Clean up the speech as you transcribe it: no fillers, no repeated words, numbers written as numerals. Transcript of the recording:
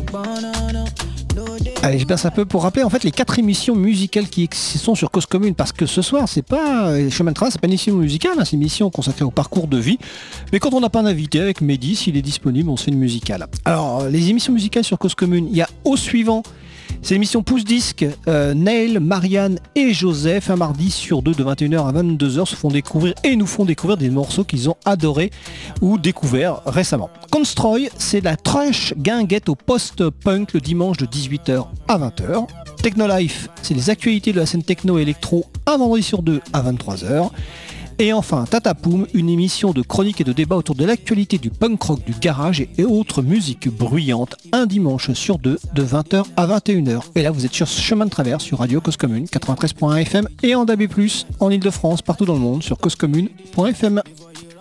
Allez, je passe un peu pour rappeler en fait les 4 émissions musicales qui sont sur Cause Commune, parce que ce soir c'est pas Chemin de Traverse, c'est pas une émission musicale, hein, c'est une émission consacrée au parcours de vie. Mais quand on n'a pas d'invité avec Mehdi, s'il est disponible, on se fait une musicale. Alors les émissions musicales sur Cause Commune, il y a au suivant. C'est l'émission Pouce Disque, Neil, Marianne et Joseph, un mardi sur deux de 21h à 22h nous font découvrir des morceaux qu'ils ont adorés ou découverts récemment. Constroy, c'est la trash guinguette au post-punk le dimanche de 18h à 20h. Technolife, c'est les actualités de la scène techno et électro un vendredi sur deux à 23h. Et enfin, Tatapoum, une émission de chronique et de débat autour de l'actualité du punk rock, du garage et autres musiques bruyantes, un dimanche sur deux, de 20h à 21h. Et là, vous êtes sur Chemin de Traverse, sur Radio Cause Commune, 93.1 FM et en DAB+, en Ile-de-France, partout dans le monde, sur causecommune.fm.